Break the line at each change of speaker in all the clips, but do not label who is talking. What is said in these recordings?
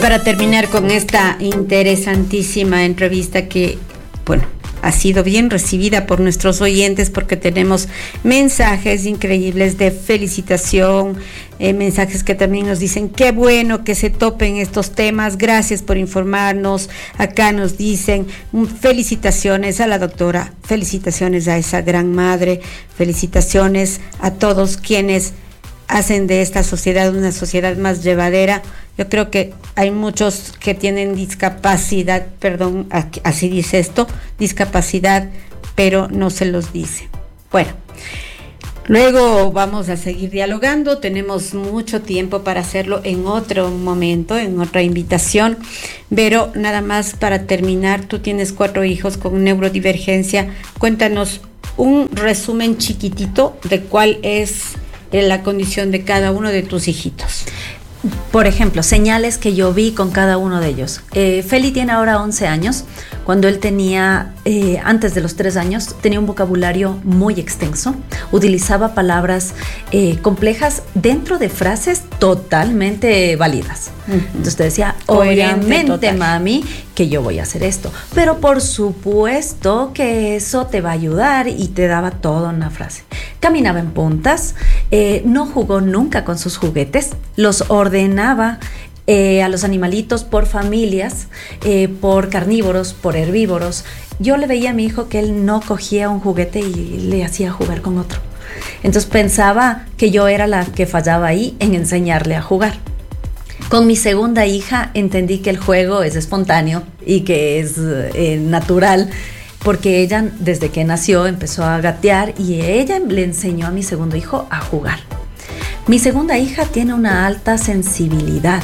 para terminar con esta interesantísima entrevista que, bueno, ha sido bien recibida por nuestros oyentes porque tenemos mensajes increíbles de felicitación, mensajes que también nos dicen qué bueno que se topen estos temas, gracias por informarnos. Acá nos dicen felicitaciones a la doctora, felicitaciones a esa gran madre, felicitaciones a todos quienes hacen de esta sociedad una sociedad más llevadera. Yo creo que hay muchos que tienen discapacidad, perdón, así dice esto, discapacidad, pero no se los dice. Bueno, luego vamos a seguir dialogando, tenemos mucho tiempo para hacerlo en otro momento, en otra invitación, pero nada más para terminar, tú tienes 4 hijos con neurodivergencia, cuéntanos un resumen chiquitito de cuál es la condición de cada uno de tus hijitos.
Por ejemplo, señales que yo vi con cada uno de ellos. Feli tiene ahora 11 años. Cuando él tenía, antes de los 3 años, tenía un vocabulario muy extenso. Utilizaba palabras complejas dentro de frases totalmente válidas. Entonces te decía, obviamente, mami, que yo voy a hacer esto. Pero por supuesto que eso te va a ayudar, y te daba toda una frase. Caminaba en puntas, no jugó nunca con sus juguetes, los ordenaba a los animalitos por familias, por carnívoros, por herbívoros. Yo le veía a mi hijo que él no cogía un juguete y le hacía jugar con otro. Entonces pensaba que yo era la que fallaba ahí en enseñarle a jugar. Con mi segunda hija entendí que el juego es espontáneo y que es natural, porque ella desde que nació empezó a gatear y ella le enseñó a mi segundo hijo a jugar. Mi segunda hija tiene una alta sensibilidad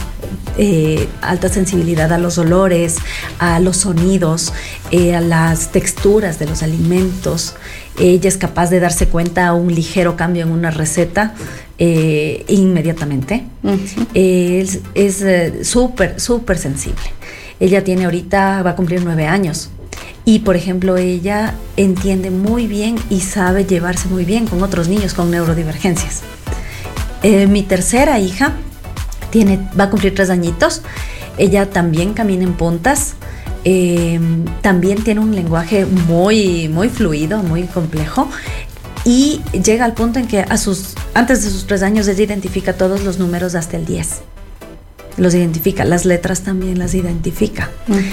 a los olores, a los sonidos, a las texturas de los alimentos. Ella es capaz de darse cuenta a un ligero cambio en una receta inmediatamente. Es súper sensible. Ella tiene ahorita, va a cumplir 9 años. Y, por ejemplo, ella entiende muy bien y sabe llevarse muy bien con otros niños con neurodivergencias. Mi tercera hija va a cumplir 3 añitos. Ella también camina en puntas. También tiene un lenguaje muy fluido, muy complejo. Y llega al punto en que antes de sus 3 años ella identifica todos los números hasta el 10. Los identifica, las letras también las identifica.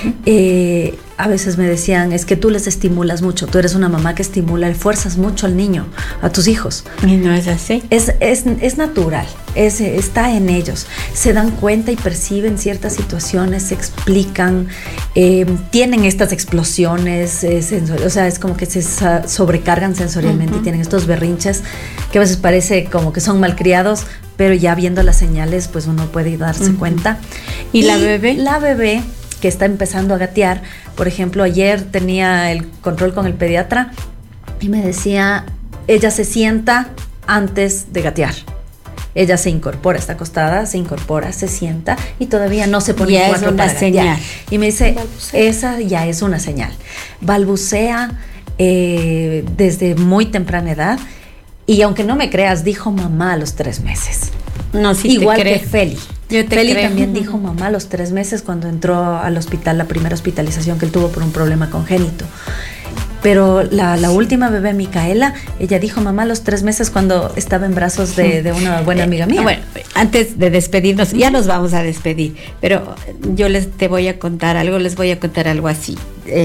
A veces me decían, es que tú les estimulas mucho, tú eres una mamá que estimula, fuerzas mucho al niño, a tus hijos.
Y no es así.
Es natural, está en ellos. Se dan cuenta y perciben ciertas situaciones, se explican, tienen estas explosiones, o sea, es como que se sobrecargan sensorialmente y tienen estos berrinches que a veces parece como que son malcriados, pero ya viendo las señales, pues uno puede darse cuenta.
¿Y la bebé?
La bebé, que está empezando a gatear, por ejemplo, ayer tenía el control con el pediatra y me decía, ella se sienta antes de gatear. Ella se incorpora, está acostada, se incorpora, se sienta y todavía no se pone
ya
en cuatro
es una
para
señal.
gatear. Y me dice,
balbucea.
Esa ya es una señal. Balbucea desde muy temprana edad. Y aunque no me creas, dijo mamá a los 3 meses.
No, sí,
igual
te creo.
que Feli.
Yo te
Feli
creo.
también dijo mamá a los 3 meses cuando entró al hospital, la primera hospitalización que él tuvo por un problema congénito. Pero la última bebé, Micaela, ella dijo mamá a los 3 meses cuando estaba en brazos de una buena amiga mía.
Bueno, antes de despedirnos, ya nos vamos a despedir, pero yo les voy a contar algo así,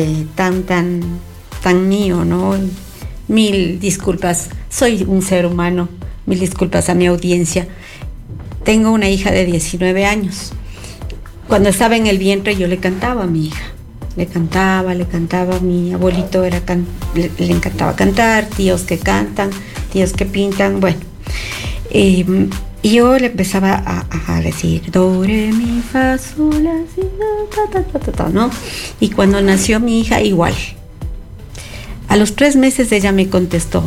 tan mío, ¿no? Mil disculpas, soy un ser humano, mil disculpas a mi audiencia. Tengo una hija de 19 años. Cuando estaba en el vientre yo le cantaba a mi hija. Le cantaba, mi abuelito le encantaba cantar, tíos que cantan, tíos que pintan, bueno. Y yo le empezaba a decir, do, re, mi, fa, sol, la, si, do, ta, ¿no? Y cuando nació mi hija, igual. A los 3 meses ella me contestó.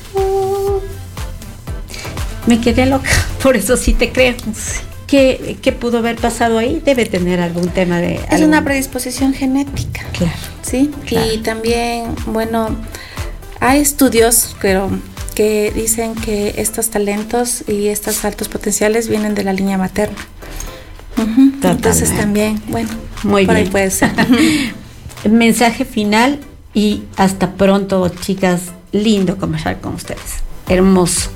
Me quedé loca, por eso sí te creo. ¿Qué pudo haber pasado ahí? Debe tener algún tema de...
Es una predisposición genética.
Claro.
¿Sí? Claro. Y también, bueno, hay estudios que dicen que estos talentos y estos altos potenciales vienen de la línea materna. Entonces también, bueno,
muy
por
bien.
ahí puede ser.
Mensaje final y hasta pronto, chicas. Lindo conversar con ustedes. Hermoso.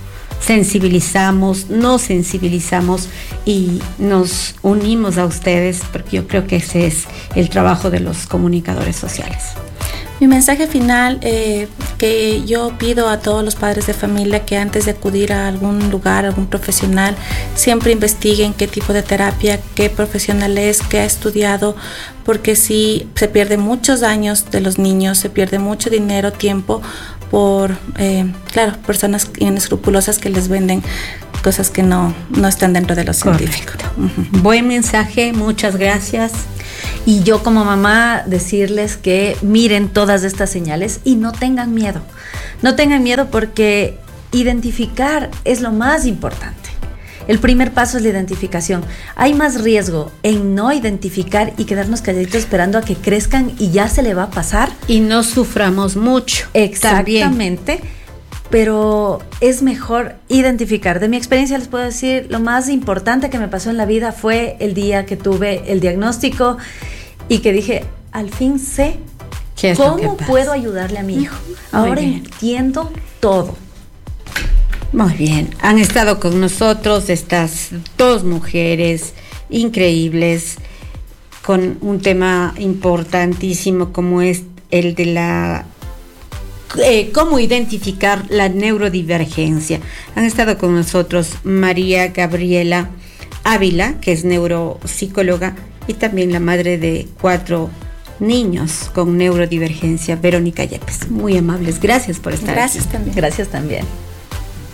Nos sensibilizamos y nos unimos a ustedes, porque yo creo que ese es el trabajo de los comunicadores sociales.
Mi mensaje final, que yo pido a todos los padres de familia que antes de acudir a algún lugar, algún profesional, siempre investiguen qué tipo de terapia, qué profesional es, qué ha estudiado, porque si se pierden muchos años de los niños, se pierde mucho dinero, tiempo, por, personas inescrupulosas que les venden cosas que no están dentro de lo científico.
Buen mensaje, muchas gracias.
Y yo como mamá decirles que miren todas estas señales y no tengan miedo. No tengan miedo, porque identificar es lo más importante. El primer paso es la identificación. Hay más riesgo en no identificar y quedarnos calladitos esperando a que crezcan y ya se le va a pasar.
Y no suframos mucho.
Exactamente. También. Pero es mejor identificar. De mi experiencia les puedo decir, lo más importante que me pasó en la vida fue el día que tuve el diagnóstico y que dije, al fin sé cómo puedo ayudarle a mi hijo. Ahora entiendo todo.
Muy bien, han estado con nosotros estas dos mujeres increíbles con un tema importantísimo como es el de cómo identificar la neurodivergencia. Han estado con nosotros María Gabriela Ávila, que es neuropsicóloga, y también la madre de 4 niños con neurodivergencia, Verónica Yepes. Muy amables, gracias por estar aquí.
Gracias también.
Gracias también.